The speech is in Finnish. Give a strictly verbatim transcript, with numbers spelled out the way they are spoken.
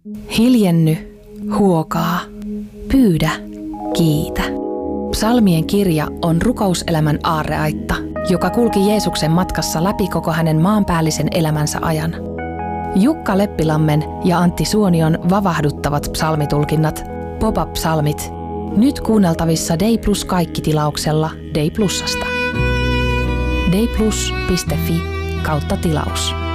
Hiljenny, huokaa, pyydä, kiitä. Psalmien kirja on rukouselämän aarreaitta, joka kulki Jeesuksen matkassa läpi koko hänen maanpäällisen elämänsä ajan. Jukka Leppilammen ja Antti Suonion vavahduttavat psalmitulkinnat, pop-up-psalmit, nyt kuunneltavissa Dei Plus kaikki-tilauksella Dei Plusasta. dei plus piste fi kautta tilaus.